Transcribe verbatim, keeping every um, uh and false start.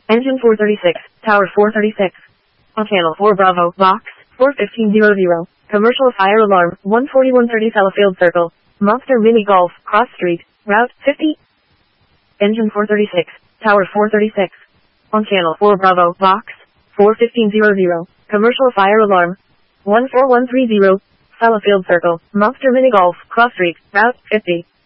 Engine four thirty-six, Tower four thirty-six. On channel four Bravo, box, four fifteen hundred. Commercial fire alarm, one forty-one thirty Sellafield Circle. Monster Mini Golf, Cross Street, Route fifty. Engine four thirty-six, Tower four thirty-six. On channel four Bravo, box, four fifteen hundred. Commercial fire alarm, one four one three zero. Sellafield Circle, Monster Mini Golf, Cross Street, Route fifty.